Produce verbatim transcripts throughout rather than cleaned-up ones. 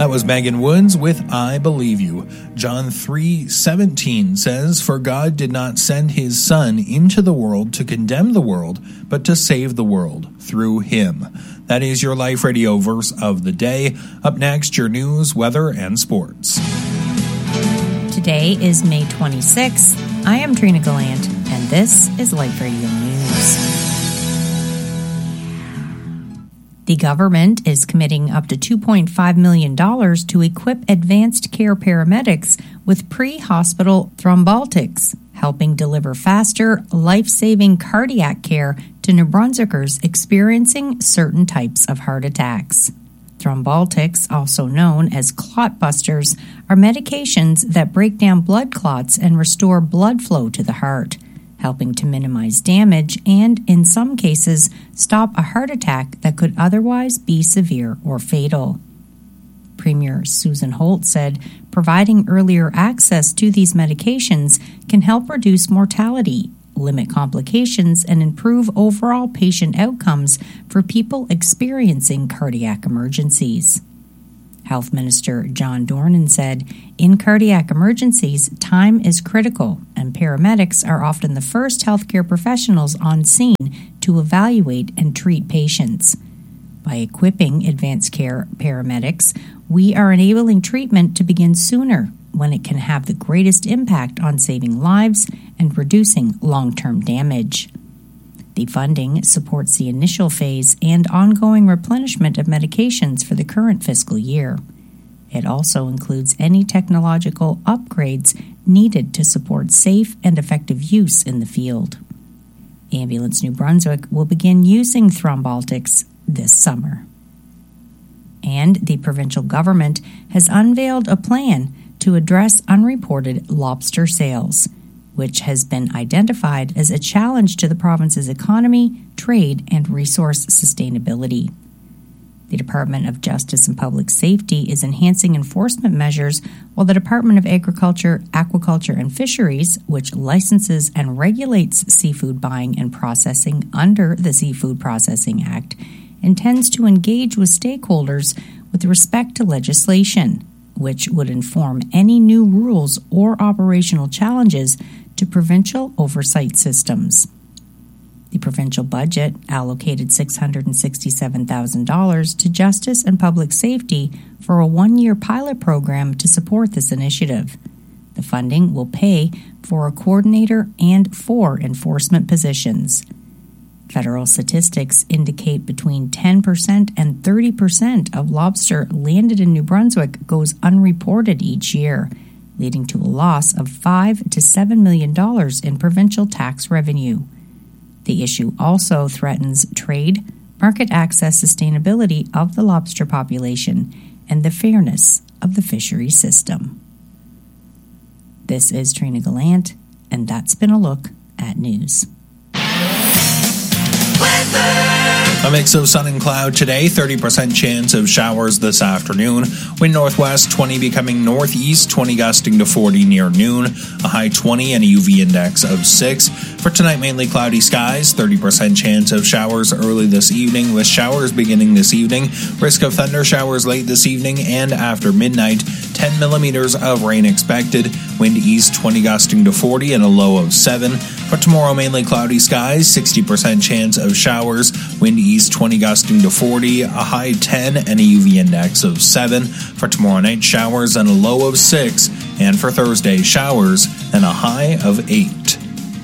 That was Megan Woods with I Believe You. John three seventeen says, "For God did not send his Son into the world to condemn the world, but to save the world through him." That is your Life Radio verse of the day. Up next, your news, weather, and sports. Today is May twenty-sixth. I am Trina Gallant, and this is Life Radio News. The government is committing up to two point five million dollars to equip advanced care paramedics with pre-hospital thrombolytics, helping deliver faster, life-saving cardiac care to New Brunswickers experiencing certain types of heart attacks. Thrombolytics, also known as clot busters, are medications that break down blood clots and restore blood flow to the heart, helping to minimize damage and, in some cases, stop a heart attack that could otherwise be severe or fatal. Premier Susan Holt said providing earlier access to these medications can help reduce mortality, limit complications, and improve overall patient outcomes for people experiencing cardiac emergencies. Health Minister John Dornan said, "In cardiac emergencies, time is critical, and paramedics are often the first healthcare professionals on scene to evaluate and treat patients. By equipping advanced care paramedics, we are enabling treatment to begin sooner, when it can have the greatest impact on saving lives and reducing long-term damage." The funding supports the initial phase and ongoing replenishment of medications for the current fiscal year. It also includes any technological upgrades needed to support safe and effective use in the field. Ambulance New Brunswick will begin using thrombolytics this summer. And the provincial government has unveiled a plan to address unreported lobster sales, which has been identified as a challenge to the province's economy, trade, and resource sustainability. The Department of Justice and Public Safety is enhancing enforcement measures, while the Department of Agriculture, Aquaculture, and Fisheries, which licenses and regulates seafood buying and processing under the Seafood Processing Act, intends to engage with stakeholders with respect to legislation, which would inform any new rules or operational challenges to provincial oversight systems. The provincial budget allocated six hundred sixty-seven thousand dollars to Justice and Public Safety for a one-year pilot program to support this initiative. The funding will pay for a coordinator and four enforcement positions. Federal statistics indicate between ten percent and thirty percent of lobster landed in New Brunswick goes unreported each year, leading to a loss of five to seven million dollars in provincial tax revenue. The issue also threatens trade, market access sustainability of the lobster population, and the fairness of the fishery system. This is Trina Gallant, and that's been a look at news. A mix of sun and cloud today, thirty percent chance of showers this afternoon. Wind northwest twenty becoming northeast, twenty gusting to forty near noon. A high twenty and a U V index of six. For tonight, mainly cloudy skies, thirty percent chance of showers early this evening, with showers beginning this evening. Risk of thunder showers late this evening and after midnight. ten millimeters of rain expected. Wind east twenty gusting to forty and a low of seven. For tomorrow, mainly cloudy skies, sixty percent chance of showers. Wind east twenty gusting to forty, a high ten and a U V index of seven. For tomorrow night, showers and a low of six. And for Thursday, showers and a high of eight.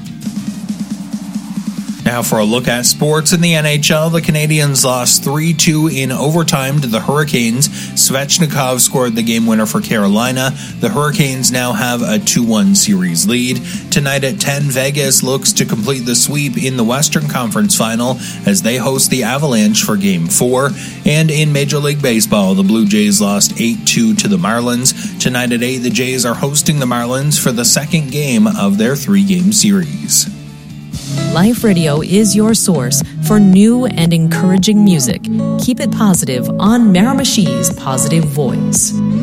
Now for a look at sports in the N H L, the Canadiens lost three two in overtime to the Hurricanes. Svechnikov scored the game winner for Carolina. The Hurricanes now have a two one series lead. Tonight at ten, Vegas looks to complete the sweep in the Western Conference Final as they host the Avalanche for Game four. And in Major League Baseball, the Blue Jays lost eight two to the Marlins. Tonight at eight, the Jays are hosting the Marlins for the second game of their three-game series. Life Radio is your source for new and encouraging music. Keep it positive on Miramichi's Positive Voice.